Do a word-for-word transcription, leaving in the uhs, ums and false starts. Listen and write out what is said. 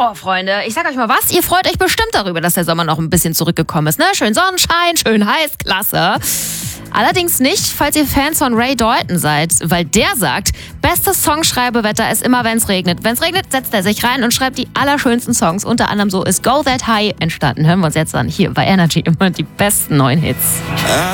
Oh, Freunde, ich sag euch mal was, ihr freut euch bestimmt darüber, dass der Sommer noch ein bisschen zurückgekommen ist, ne? Schön Sonnenschein, schön heiß, klasse. Allerdings nicht, falls ihr Fans von Ray Dalton seid, weil der sagt, bestes Songschreibewetter ist immer, wenn es regnet. Wenn es regnet, setzt er sich rein und schreibt die allerschönsten Songs. Unter anderem so ist Go That High entstanden. Hören wir uns jetzt an, hier bei Energy immer die besten neuen Hits.